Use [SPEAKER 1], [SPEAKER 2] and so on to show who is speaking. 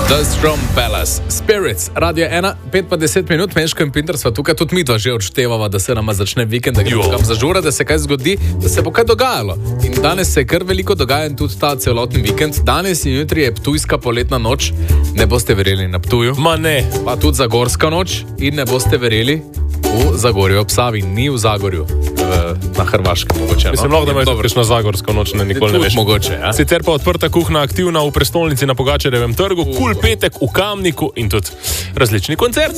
[SPEAKER 1] The Strom Palace, Spirits, Radio 1, 5:10 minut, Meško in Pinter sva tukaj, tudi mi dva že odštevava, da se nama začne vikend, da gremo kam zažura, da se kaj zgodi, da se bo kaj dogajalo. In danes se kar veliko dogaja in tudi ta celotni vikend. Danes in jutri je ptujska poletna noč, ne boste verjeli na Ptuju.
[SPEAKER 2] Ma ne.
[SPEAKER 1] Pa tudi zagorska noč in ne boste verjeli v Zagorju ob Savi, ni v Zagorju, na Hrvaškem mogoče.
[SPEAKER 2] Mislim, lahko da imaš kakšno zagorsko noč, nikoli ne veš.
[SPEAKER 1] Mogoče, ja.
[SPEAKER 2] Sicer pa odprta kuhna aktivna v prestolnici na Pogačarjevem trgu, Kul petek v Kamniku in tudi različni koncerti.